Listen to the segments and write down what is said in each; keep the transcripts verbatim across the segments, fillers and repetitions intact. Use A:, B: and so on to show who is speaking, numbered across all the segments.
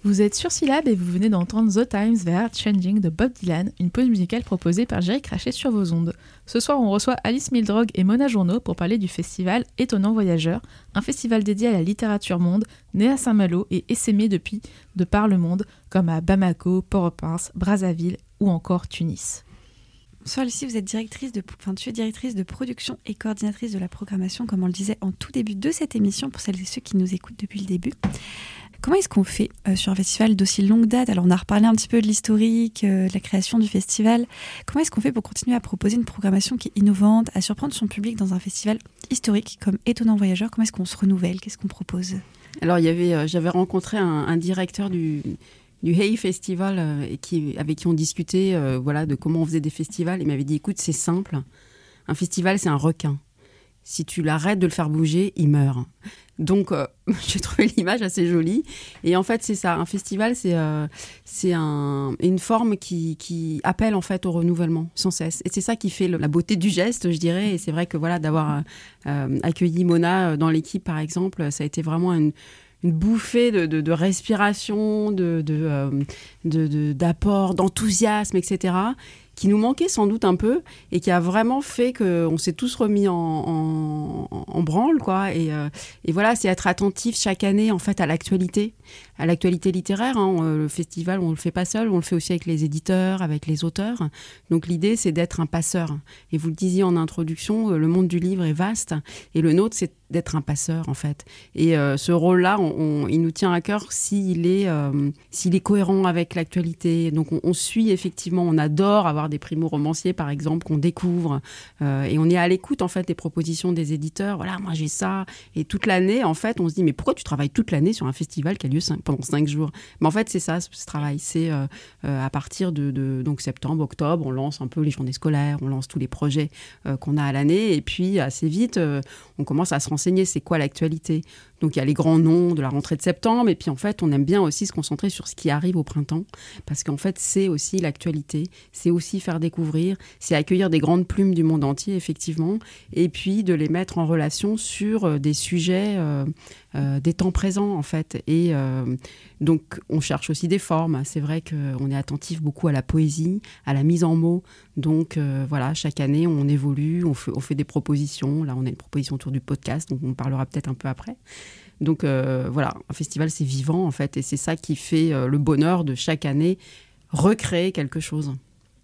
A: Vous êtes sur Syllab et vous venez d'entendre The Times They Are Changing de Bob Dylan, une pause musicale proposée par Jerry Crachet sur vos ondes. Ce soir, on reçoit Alice Mildrogue et Mona Journeau pour parler du festival Étonnant Voyageur, un festival dédié à la littérature monde, né à Saint-Malo et essaimé depuis de par le monde, comme à Bamako, Port-au-Prince, Brazzaville ou encore Tunis.
B: Bonsoir Lucie, vous êtes directrice de, enfin, tu es directrice de production et coordinatrice de la programmation, comme on le disait en tout début de cette émission, pour celles et ceux qui nous écoutent depuis le début. Comment est-ce qu'on fait euh, sur un festival d'aussi longue date ? Alors on a reparlé un petit peu de l'historique, euh, de la création du festival. Comment est-ce qu'on fait pour continuer à proposer une programmation qui est innovante, à surprendre son public dans un festival historique comme Étonnant Voyageur ? Comment est-ce qu'on se renouvelle ? Qu'est-ce qu'on propose ?
C: Alors il y avait, euh, j'avais rencontré un, un directeur du... du Hey Festival euh, et qui, avec qui on discutait euh, voilà, de comment on faisait des festivals. Il m'avait dit, écoute, c'est simple, un festival, c'est un requin. Si tu l'arrêtes de le faire bouger, il meurt. Donc, euh, j'ai trouvé l'image assez jolie. Et en fait, c'est ça. Un festival, c'est, euh, c'est un, une forme qui, qui appelle en fait au renouvellement sans cesse. Et c'est ça qui fait le, la beauté du geste, je dirais. Et c'est vrai que voilà, d'avoir euh, accueilli Mona dans l'équipe, par exemple, ça a été vraiment une... une bouffée de, de, de respiration, de, de, euh, de, de, d'apport, d'enthousiasme, et cetera, qui nous manquait sans doute un peu et qui a vraiment fait qu'on s'est tous remis en, en, en branle, quoi. Et, euh, et voilà, c'est être attentif chaque année, en fait, à l'actualité, à l'actualité littéraire. Hein. On, le festival, on ne le fait pas seul, on le fait aussi avec les éditeurs, avec les auteurs. Donc l'idée, c'est d'être un passeur. Et vous le disiez en introduction, le monde du livre est vaste et le nôtre, c'est d'être un passeur, en fait. Et euh, ce rôle-là, on, on, il nous tient à cœur s'il est, euh, s'il est cohérent avec l'actualité. Donc, on, on suit, effectivement, on adore avoir des primo-romanciers, par exemple, qu'on découvre. Euh, et on est à l'écoute, en fait, des propositions des éditeurs. Voilà, moi, j'ai ça. Et toute l'année, en fait, on se dit, mais pourquoi tu travailles toute l'année sur un festival qui a lieu cinq, pendant cinq jours ? Mais en fait, c'est ça, ce, ce travail. C'est euh, euh, à partir de, de donc, septembre, octobre, on lance un peu les journées scolaires, on lance tous les projets euh, qu'on a à l'année. Et puis, assez vite, euh, on commence à se renseigner c'est quoi l'actualité. Donc, il y a les grands noms de la rentrée de septembre. Et puis, en fait, on aime bien aussi se concentrer sur ce qui arrive au printemps. Parce qu'en fait, c'est aussi l'actualité. C'est aussi faire découvrir. C'est accueillir des grandes plumes du monde entier, effectivement. Et puis, de les mettre en relation sur euh, des sujets euh, euh, des temps présents, en fait. Et euh, donc, on cherche aussi des formes. C'est vrai qu'on est attentif beaucoup à la poésie, à la mise en mots. Donc, euh, voilà, chaque année, on évolue. On fait, on fait des propositions. Là, on a une proposition autour du podcast. Donc, on parlera peut-être un peu après. Donc euh, voilà, un festival, c'est vivant en fait, et c'est ça qui fait euh, le bonheur de chaque année, recréer quelque chose.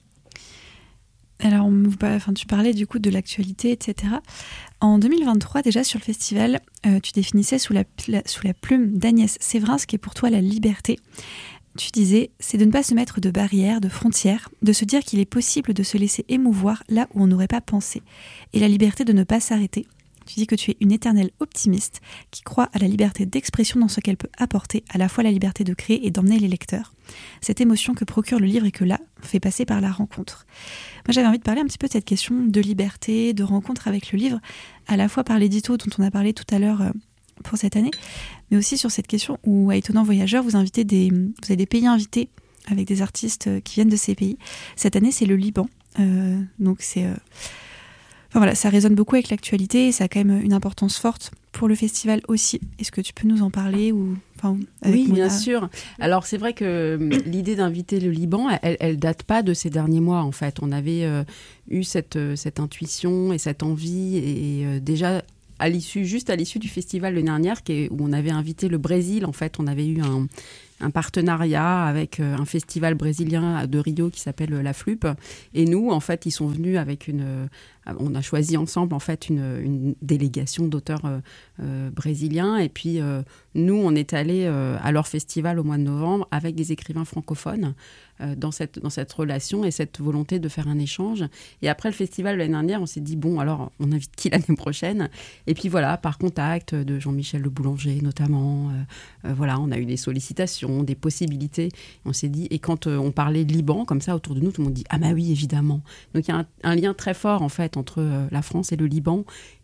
B: Alors, on, enfin, tu parlais du coup de l'actualité, et cetera. En deux mille vingt-trois, déjà sur le festival, euh, tu définissais sous la, la, sous la plume d'Agnès Séverin ce qui est pour toi la liberté. Tu disais, c'est de ne pas se mettre de barrières, de frontières, de se dire qu'il est possible de se laisser émouvoir là où on n'aurait pas pensé, et la liberté de ne pas s'arrêter. Tu dis que tu es une éternelle optimiste qui croit à la liberté d'expression dans ce qu'elle peut apporter, à la fois la liberté de créer et d'emmener les lecteurs. Cette émotion que procure le livre et que là, fait passer par la rencontre. Moi, j'avais envie de parler un petit peu de cette question de liberté, de rencontre avec le livre, à la fois par l'édito dont on a parlé tout à l'heure euh, pour cette année, mais aussi sur cette question où, à Étonnant Voyageur, vous invitez des, vous avez des pays invités avec des artistes qui viennent de ces pays. Cette année, c'est le Liban. Euh, donc, c'est... Euh, Enfin voilà, ça résonne beaucoup avec l'actualité et ça a quand même une importance forte pour le festival aussi. Est-ce que tu peux nous en parler ou, enfin, avec
C: Oui,
B: Mona ?
C: bien sûr. Alors, c'est vrai que l'idée d'inviter le Liban, elle, elle date pas de ces derniers mois, en fait. On avait euh, eu cette, cette intuition et cette envie et, et euh, déjà... à l'issue, juste à l'issue du festival l'année dernière, qui est, où on avait invité le Brésil, en fait, on avait eu un, un partenariat avec un festival brésilien de Rio qui s'appelle La Flup. Et nous, en fait, ils sont venus avec une... On a choisi ensemble, en fait, une, une délégation d'auteurs euh, euh, brésiliens. Et puis, euh, nous, on est allés euh, à leur festival au mois de novembre avec des écrivains francophones euh, dans, cette, dans cette relation et cette volonté de faire un échange. Et après le festival l'année dernière, on s'est dit, bon, alors, on invite qui l'année prochaine ? Et puis, voilà, par contact de Jean-Michel Le Boulanger, notamment, euh, euh, voilà, on a eu des sollicitations, des possibilités. On s'est dit, et quand euh, on parlait de Liban, comme ça, autour de nous, tout le monde dit, ah bah oui, évidemment. Donc, il y a un, un lien très fort, en fait, entre euh, la France et le Liban,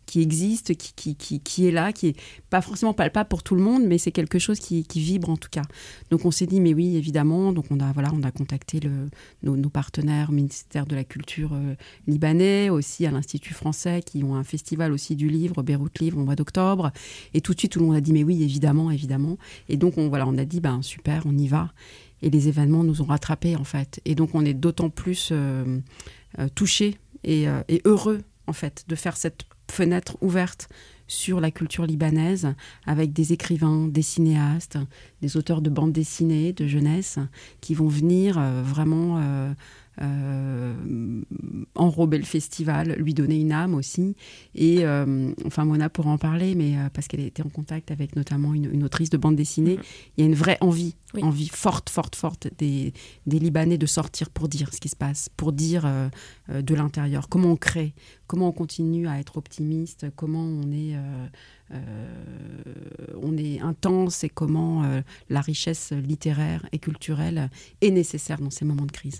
C: qui existe, qui, qui, qui, qui est là, qui est pas forcément palpable pour tout le monde, mais c'est quelque chose qui, qui vibre en tout cas. Donc on s'est dit, mais oui, évidemment, donc on a, voilà, on a contacté le, nos, nos partenaires au ministère de la Culture euh, libanais, aussi à l'Institut français, qui ont un festival aussi du livre, Beyrouth Livre, au mois d'octobre. Et tout de suite, tout le monde a dit, mais oui, évidemment, évidemment. Et donc on, voilà, on a dit, ben, super, on y va. Et les événements nous ont rattrapés, en fait. Et donc on est d'autant plus euh, euh, touchés et, euh, et heureux, en fait, de faire cette fenêtre ouverte sur la culture libanaise avec des écrivains, des cinéastes, des auteurs de bandes dessinées, de jeunesse, qui vont venir euh, vraiment euh, euh, enrober le festival, lui donner une âme aussi. Et euh, enfin, Mona pourra en parler, mais euh, parce qu'elle a été en contact avec notamment une, une autrice de bande dessinée, mmh. il y a une vraie envie, oui. envie forte, forte, forte des, des Libanais de sortir pour dire ce qui se passe, pour dire euh, euh, de l'intérieur, comment on crée, comment on continue à être optimiste, comment on est, euh, euh, on est intense et comment euh, la richesse littéraire et culturelle est nécessaire dans ces moments de crise.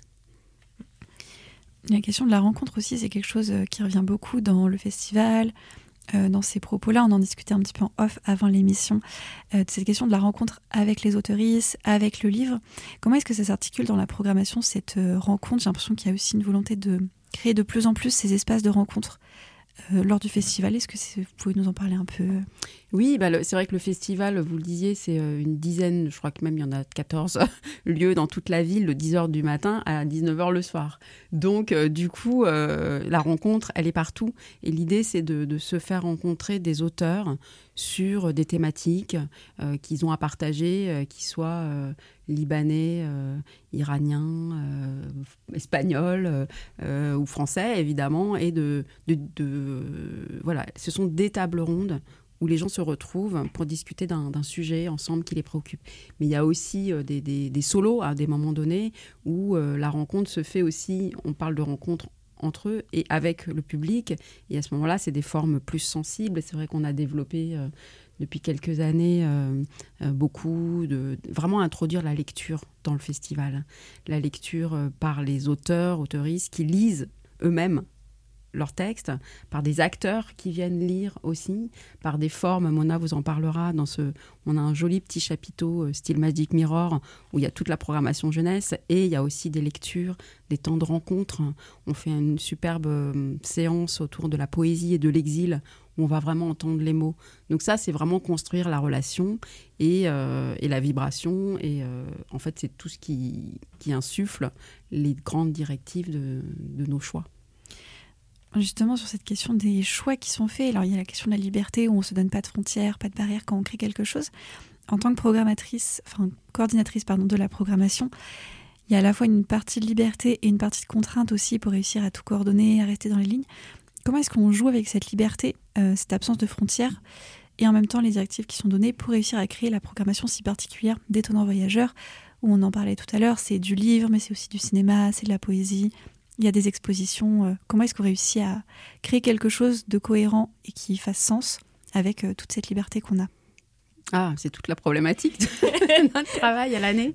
B: La question de la rencontre aussi, c'est quelque chose qui revient beaucoup dans le festival, euh, dans ces propos-là. On en discutait un petit peu en off avant l'émission, euh, de cette question de la rencontre avec les auteurices, avec le livre. Comment est-ce que ça s'articule dans la programmation, cette euh, rencontre ? J'ai l'impression qu'il y a aussi une volonté de créer de plus en plus ces espaces de rencontre euh, lors du festival. Est-ce que c'est, vous pouvez nous en parler un peu ?
C: Oui, bah le, c'est vrai que le festival, vous le disiez, c'est euh, une dizaine, je crois que même il y en a quatorze lieux dans toute la ville, de dix heures du matin à dix-neuf heures le soir. Donc, euh, du coup, euh, la rencontre, elle est partout. Et l'idée, c'est de, de se faire rencontrer des auteurs sur des thématiques euh, qu'ils ont à partager, euh, qu'ils soient euh, libanais, euh, iraniens, euh, espagnols euh, ou français, évidemment. Et de, de, de, voilà, ce sont des tables rondes où les gens se retrouvent pour discuter d'un, d'un sujet ensemble qui les préoccupe. Mais il y a aussi euh, des, des, des solos à des moments donnés où euh, la rencontre se fait aussi, on parle de rencontre entre eux et avec le public. Et à ce moment-là, c'est des formes plus sensibles. Et c'est vrai qu'on a développé euh, depuis quelques années euh, euh, beaucoup de... Vraiment introduire la lecture dans le festival. La lecture euh, par les auteurs, auteuristes qui lisent eux-mêmes leurs textes, par des acteurs qui viennent lire aussi, par des formes. Mona vous en parlera. Dans ce, on a un joli petit chapiteau euh, style Magic Mirror où il y a toute la programmation jeunesse et il y a aussi des lectures, des temps de rencontre. On fait une superbe euh, séance autour de la poésie et de l'exil où on va vraiment entendre les mots. Donc ça, c'est vraiment construire la relation et, euh, et la vibration. Et euh, en fait, c'est tout ce qui, qui insuffle les grandes directives de, de nos choix.
B: Justement, sur cette question des choix qui sont faits, alors il y a la question de la liberté où on ne se donne pas de frontières, pas de barrières quand on crée quelque chose. En tant que programmatrice, enfin coordinatrice pardon, de la programmation, il y a à la fois une partie de liberté et une partie de contrainte aussi pour réussir à tout coordonner, à rester dans les lignes. Comment est-ce qu'on joue avec cette liberté, euh, cette absence de frontières et en même temps les directives qui sont données pour réussir à créer la programmation si particulière d'Étonnants Voyageurs, où on en parlait tout à l'heure, c'est du livre, mais c'est aussi du cinéma, c'est de la poésie. Il y a des expositions. Comment est-ce qu'on réussit à créer quelque chose de cohérent et qui fasse sens avec euh, toute cette liberté qu'on a ?
C: Ah, c'est toute la problématique de notre travail à l'année.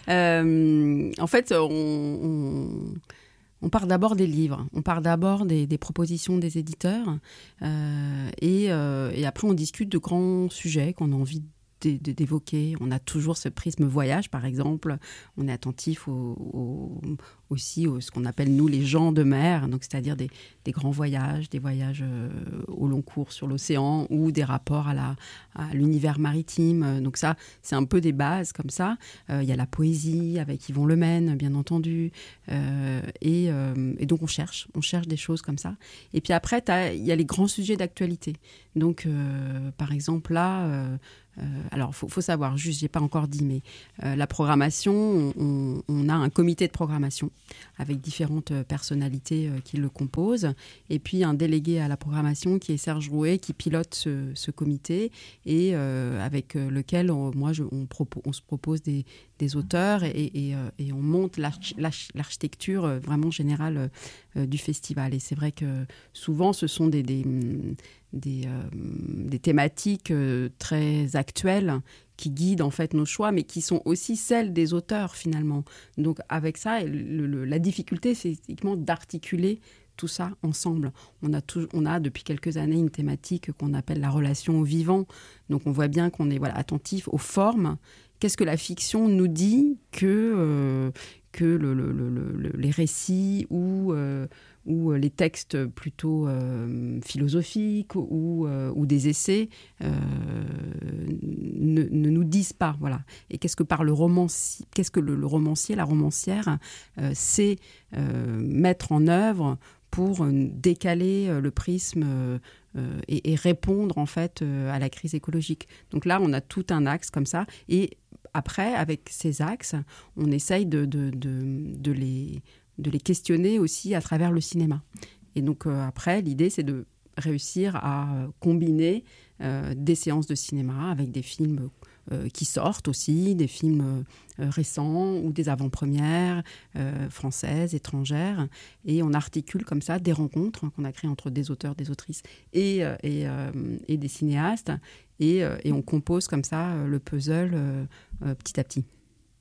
C: Euh, en fait, on, on, on part d'abord des livres, on part d'abord des, des propositions des éditeurs euh, et, euh, et après on discute de grands sujets qu'on a envie de d'évoquer. On a toujours ce prisme voyage, par exemple. On est attentif au, au, aussi à ce qu'on appelle, nous, les gens de mer, donc c'est-à-dire des, des grands voyages, des voyages euh, au long cours sur l'océan ou des rapports à, la, à l'univers maritime. Donc ça, c'est un peu des bases comme ça. Il euh, y a la poésie avec Yvon Lemaine, bien entendu. Euh, et, euh, et donc, on cherche. On cherche des choses comme ça. Et puis après, il y a les grands sujets d'actualité. Donc, euh, par exemple, là... Euh, Euh, alors, il faut, faut savoir, juste, je n'ai pas encore dit, mais euh, la programmation, on, on, on a un comité de programmation avec différentes personnalités euh, qui le composent, et puis un délégué à la programmation qui est Serge Rouet, qui pilote ce, ce comité, et euh, avec euh, lequel, on, moi, je, on, propos, on se propose des, des auteurs, et, et, euh, et on monte l'arch, l'arch, l'architecture euh, vraiment générale euh, du festival. Et c'est vrai que souvent, ce sont des... des Des, euh, des thématiques euh, très actuelles qui guident en fait nos choix, mais qui sont aussi celles des auteurs finalement. Donc avec ça, le, le, la difficulté, c'est effectivement d'articuler tout ça ensemble. On a, tout, on a depuis quelques années une thématique qu'on appelle la relation au vivant. Donc on voit bien qu'on est voilà, attentif aux formes. Qu'est-ce que la fiction nous dit que, euh, que le, le, le, le, les récits ou, euh, ou les textes plutôt euh, philosophiques ou, euh, ou des essais euh, ne, ne nous disent pas. Voilà. Et qu'est-ce que par le romancier, qu'est-ce que le, le romancier, la romancière euh, sait euh, mettre en œuvre pour décaler le prisme euh, et, et répondre en fait euh, à la crise écologique. Donc là, on a tout un axe comme ça. Et après, avec ces axes, on essaye de, de, de, de, les, de les questionner aussi à travers le cinéma. Et donc euh, après, l'idée, c'est de réussir à combiner euh, des séances de cinéma avec des films euh, qui sortent aussi, des films euh, récents ou des avant-premières euh, françaises, étrangères. Et on articule comme ça des rencontres qu'on a créées entre des auteurs, des autrices et, et, euh, et des cinéastes. Et, et on compose comme ça le puzzle euh, euh, petit à petit.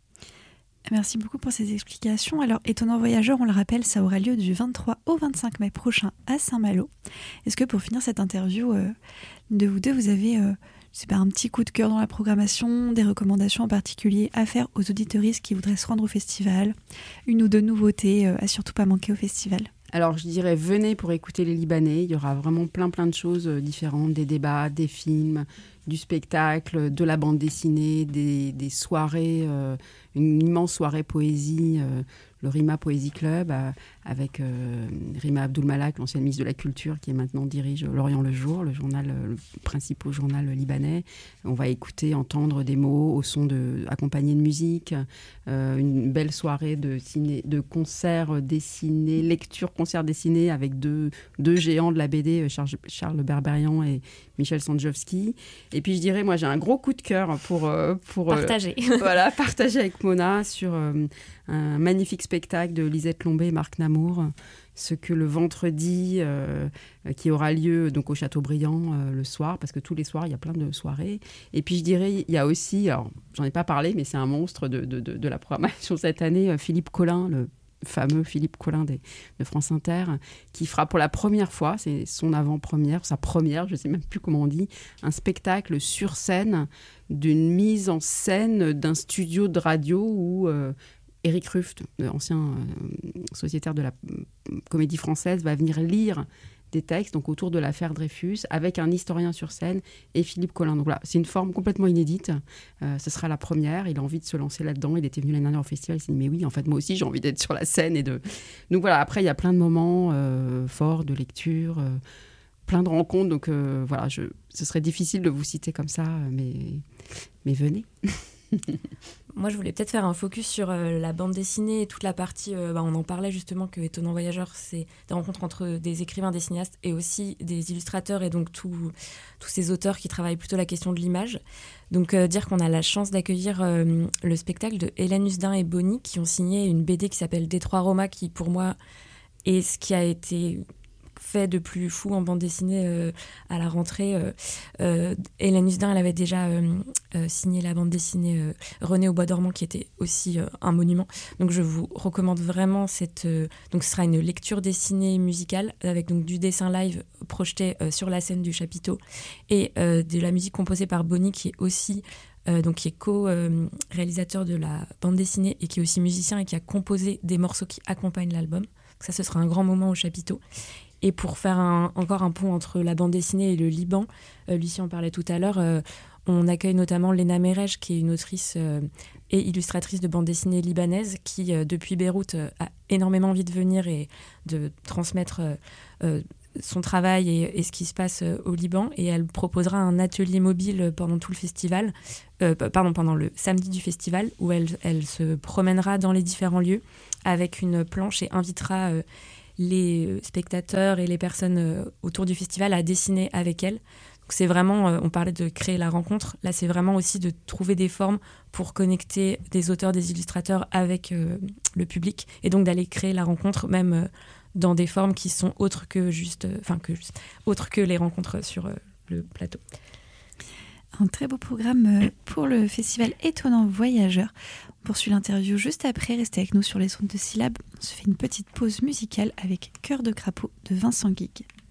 B: Merci beaucoup pour ces explications. Alors, Étonnant Voyageur, on le rappelle, ça aura lieu du vingt-trois au vingt-cinq mai prochain à Saint-Malo. Est-ce que pour finir cette interview euh, de vous deux, vous avez euh, je sais pas, un petit coup de cœur dans la programmation, des recommandations en particulier à faire aux auditeuristes qui voudraient se rendre au festival, une ou deux nouveautés euh, à surtout pas manquer au festival?
C: Alors, je dirais, venez pour écouter les Libanais. Il y aura vraiment plein, plein de choses différentes, des débats, des films, du spectacle, de la bande dessinée, des, des soirées, euh, une immense soirée poésie, euh, le Rima Poésie Club, euh, avec euh, Rima Abdulmalak, l'ancienne ministre de la Culture, qui est maintenant dirige L'Orient le Jour, le journal, le principal journal libanais. On va écouter, entendre des mots au son de, accompagnés de musique, euh, une belle soirée de, ciné, de concerts dessinés, lecture concerts dessinés avec deux, deux géants de la B D, Charles, Charles Berberian et Michel Sanjovski. Et puis je dirais, moi j'ai un gros coup de cœur pour... pour
D: partager.
C: Euh, voilà, partager avec Mona sur euh, un magnifique spectacle de Lisette Lombé et Marc Namour, ce que le vendredi, euh, qui aura lieu donc au Châteaubriand euh, le soir, parce que tous les soirs, il y a plein de soirées. Et puis je dirais, il y a aussi, alors j'en ai pas parlé, mais c'est un monstre de, de, de, de la programmation cette année, euh, Philippe Collin, le fameux Philippe Collin des, de France Inter, qui fera pour la première fois, c'est son avant-première, sa première, je ne sais même plus comment on dit, un spectacle sur scène d'une mise en scène d'un studio de radio où euh, Éric Ruft, ancien euh, sociétaire de la euh, Comédie Française, va venir lire des textes, donc autour de l'affaire Dreyfus, avec un historien sur scène et Philippe Collin. Donc voilà, c'est une forme complètement inédite. Euh, ce sera la première. Il a envie de se lancer là-dedans. Il était venu l'année dernière au festival. Il s'est dit, mais oui, en fait, moi aussi, j'ai envie d'être sur la scène. Et de... Donc voilà, après, il y a plein de moments euh, forts de lecture, euh, plein de rencontres. Donc euh, voilà, je... ce serait difficile de vous citer comme ça, mais, mais venez.
D: Moi, je voulais peut-être faire un focus sur euh, la bande dessinée et toute la partie, euh, bah, on en parlait justement, que Étonnant Voyageur, c'est des rencontres entre des écrivains, des cinéastes et aussi des illustrateurs et donc tous ces auteurs qui travaillent plutôt la question de l'image. Donc euh, dire qu'on a la chance d'accueillir euh, le spectacle de Hélène Husdin et Bonny qui ont signé une B D qui s'appelle Détroit Roma, qui pour moi est ce qui a été fait de plus fou en bande dessinée euh, à la rentrée. Euh, euh, Hélène Husdin, elle avait déjà euh, euh, signé la bande dessinée euh, René au bois dormant, qui était aussi euh, un monument. Donc je vous recommande vraiment cette... Euh, donc ce sera une lecture dessinée musicale avec donc du dessin live projeté euh, sur la scène du chapiteau et euh, de la musique composée par Bonny, qui est aussi... Euh, donc qui est co-réalisateur de la bande dessinée et qui est aussi musicien et qui a composé des morceaux qui accompagnent l'album. Donc ça, ce sera un grand moment au chapiteau. Et pour faire un, encore un pont entre la bande dessinée et le Liban, euh, Lucie en parlait tout à l'heure, euh, on accueille notamment Léna Merej, qui est une autrice euh, et illustratrice de bande dessinée libanaise, qui euh, depuis Beyrouth euh, a énormément envie de venir et de transmettre euh, euh, son travail et, et ce qui se passe euh, au Liban. Et elle proposera un atelier mobile pendant tout le festival, euh, pardon, pendant le samedi du festival, où elle, elle se promènera dans les différents lieux avec une planche et invitera... Euh, les spectateurs et les personnes autour du festival à dessiner avec elle. Donc c'est vraiment, on parlait de créer la rencontre, là c'est vraiment aussi de trouver des formes pour connecter des auteurs, des illustrateurs avec euh, le public, et donc d'aller créer la rencontre même euh, dans des formes qui sont autres que juste, enfin euh, que juste, autres que les rencontres sur euh, le plateau.
B: Un très beau programme pour le festival Étonnant Voyageur. poursuit l'interview juste après. Restez avec nous sur les ondes de Syllab. On se fait une petite pause musicale avec Cœur de crapaud de Vincent Guigues.